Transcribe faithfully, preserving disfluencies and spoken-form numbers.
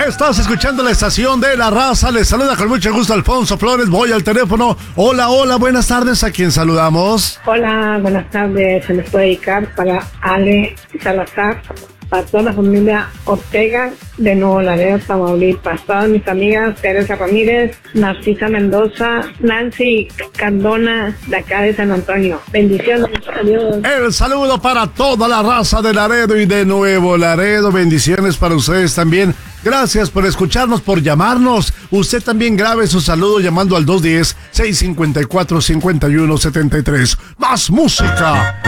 Estás escuchando la estación de La Raza. Les saluda con mucho gusto Alfonso Flores. Voy al teléfono. Hola, hola, buenas tardes. ¿A quién saludamos? Hola, buenas tardes. Se les puede dedicar para Ale Salazar, para toda la familia Ortega de Nuevo Laredo, Tamaulipas, todas mis amigas Teresa Ramírez, Narcisa Mendoza, Nancy Cardona de acá de San Antonio. Bendiciones, adiós. El saludo para toda la raza de Laredo y de Nuevo Laredo. Bendiciones para ustedes también. Gracias por escucharnos, por llamarnos. Usted también grabe su saludo llamando al dos uno cero, seis cinco cuatro, cinco uno siete tres. ¡Más música!